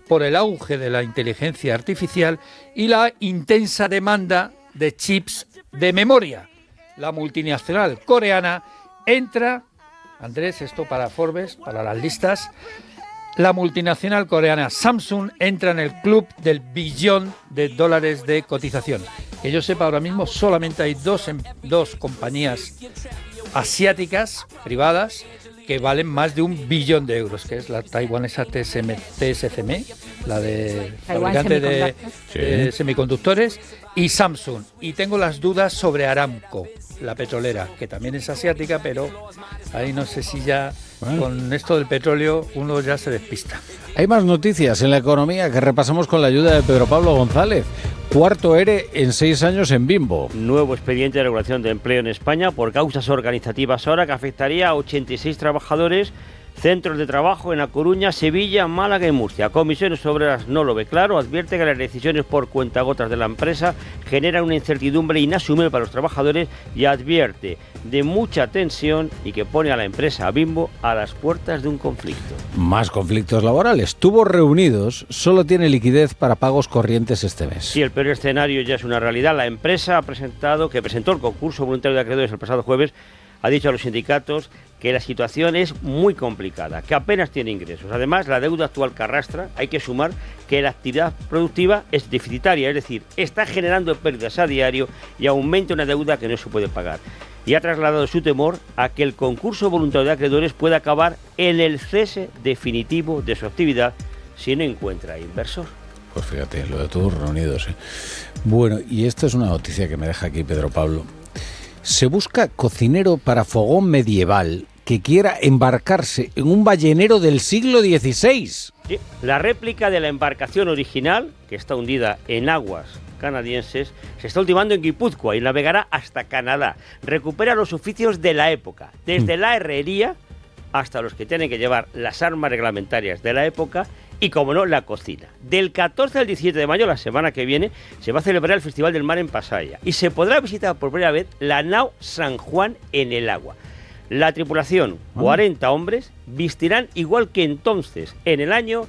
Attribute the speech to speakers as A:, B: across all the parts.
A: por el auge de la inteligencia artificial y la intensa demanda de chips de memoria. La multinacional coreana entra, Andrés, esto para Forbes, para las listas, la multinacional coreana Samsung entra en el club del billón de dólares de cotización. Que yo sepa, ahora mismo solamente hay dos compañías asiáticas privadas que valen más de $1 billón, que es la taiwanesa TSMC, la de fabricante de semiconductores, y Samsung. Y tengo las dudas sobre Aramco, la petrolera, que también es asiática, pero ahí no sé si ya con esto del petróleo uno ya se despista.
B: Hay más noticias en la economía que repasamos con la ayuda de Pedro Pablo González. Cuarto ERE en 6 años en Bimbo.
C: Nuevo expediente de regulación de empleo en España por causas organizativas ahora que afectaría a 86 trabajadores, centros de trabajo en A Coruña, Sevilla, Málaga y Murcia. Comisiones Obreras no lo ve claro, advierte que las decisiones por cuentagotas de la empresa generan una incertidumbre inasumible para los trabajadores y advierte de mucha tensión y que pone a la empresa Bimbo a las puertas de un conflicto.
B: Más conflictos laborales. Tubos Reunidos solo tiene liquidez para pagos corrientes este mes.
C: Si el peor escenario ya es una realidad, la empresa que presentó el concurso voluntario de acreedores el pasado jueves, ha dicho a los sindicatos que la situación es muy complicada, que apenas tiene ingresos. Además, la deuda actual que arrastra, hay que sumar que la actividad productiva es deficitaria, es decir, está generando pérdidas a diario y aumenta una deuda que no se puede pagar. Y ha trasladado su temor a que el concurso voluntario de acreedores pueda acabar en el cese definitivo de su actividad si no encuentra inversor.
B: Pues fíjate, lo de Tubos Reunidos. Bueno, y esta es una noticia que me deja aquí Pedro Pablo. Se busca cocinero para fogón medieval que quiera embarcarse en un ballenero del siglo XVI.
C: Sí, la réplica de la embarcación original, que está hundida en aguas canadienses, se está ultimando en Guipúzcoa y navegará hasta Canadá. Recupera los oficios de la época, desde la herrería hasta los que tienen que llevar las armas reglamentarias de la época y, como no, la cocina. Del 14 al 17 de mayo, la semana que viene, se va a celebrar el Festival del Mar en Pasaya y se podrá visitar por primera vez la nao San Juan en el agua. La tripulación, 40 hombres, vestirán igual que entonces, en el año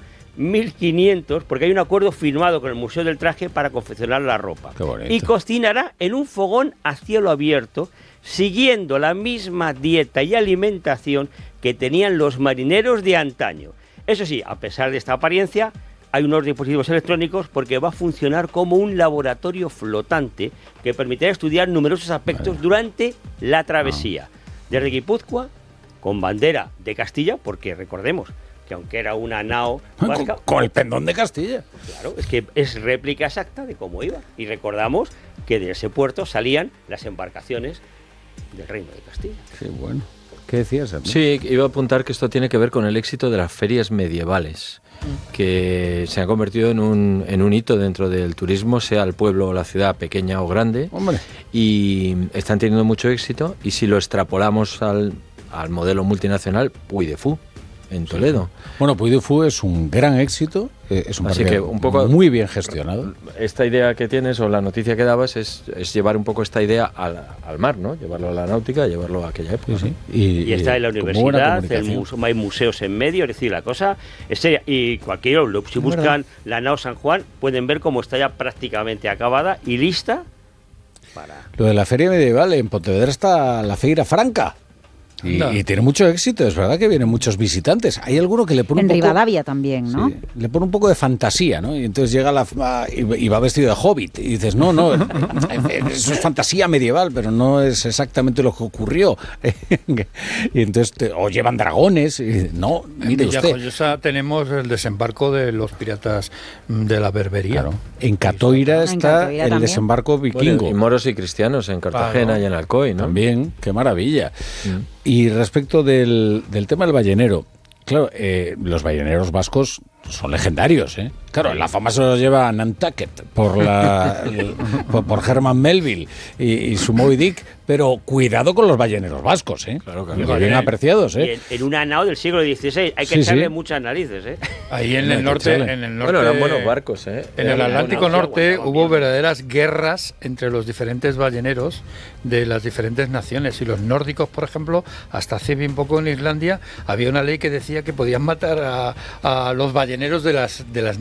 C: 1500, porque hay un acuerdo firmado con el Museo del Traje para confeccionar la ropa.
B: Qué bonito.
C: Y cocinará en un fogón a cielo abierto, siguiendo la misma dieta y alimentación que tenían los marineros de antaño. Eso sí, a pesar de esta apariencia, hay unos dispositivos electrónicos porque va a funcionar como un laboratorio flotante que permitirá estudiar numerosos aspectos durante la travesía. Desde Guipúzcoa, con bandera de Castilla, porque recordemos que aunque era una nao vasca,
B: con el pendón de Castilla.
C: Claro, es que es réplica exacta de cómo iba. Y recordamos que de ese puerto salían las embarcaciones del Reino de Castilla.
B: Sí, bueno. ¿Qué decías, Antonio?
D: Sí, iba a apuntar que esto tiene que ver con el éxito de las ferias medievales, que se han convertido en un hito dentro del turismo, sea el pueblo o la ciudad pequeña o grande.
B: Hombre.
D: Y están teniendo mucho éxito, y si lo extrapolamos al modelo multinacional, Puy de Fou, en Toledo.
B: Sí. Bueno, Puy de Fou es un gran éxito, es un
D: Así
B: parque
D: que un poco
B: muy bien gestionado.
D: Esta idea que tienes, o la noticia que dabas, es llevar un poco esta idea al mar, ¿no? Llevarlo a la náutica, llevarlo a aquella época.
B: Sí, sí.
C: Y está en la universidad, hay museos en medio, es decir, la cosa es seria. Y cualquiera, si buscan la nao San Juan, pueden ver cómo está ya prácticamente acabada y lista para...
B: Lo de la feria medieval, en Pontevedra está la Feira Franca. Y tiene mucho éxito, es verdad que vienen muchos visitantes. Hay alguno que le pone un poco...
E: En Rivadavia también, ¿no?
B: Sí, le pone un poco de fantasía, ¿no? Y entonces llega y va vestido de hobbit. Y dices, no, eso es fantasía medieval, pero no es exactamente lo que ocurrió. Y entonces, o llevan dragones. Y, no, mire usted. En
A: Villajoyosa tenemos el desembarco de los piratas de la Berbería. Claro.
B: En Catoira está el también. Desembarco vikingo.
D: Bueno, y moros y cristianos en Cartagena y en Alcoy, ¿no?
B: También, qué maravilla. Y respecto del tema del ballenero, claro, los balleneros vascos son legendarios, ¿eh? Claro, la fama se los lleva Nantucket por Herman Melville y su Moby Dick, pero cuidado con los balleneros vascos, ¿eh?
D: Claro.
B: Bien apreciados, ¿eh?
C: En una nao del siglo XVI hay que echarle muchas narices, ¿eh?
A: Ahí en el norte,
D: bueno, eran buenos barcos, ¿eh?
A: En el Atlántico Norte hubo verdaderas guerras entre los diferentes balleneros de las diferentes naciones, y los nórdicos, por ejemplo, hasta hace bien poco en Islandia había una ley que decía que podían matar a los balleneros de las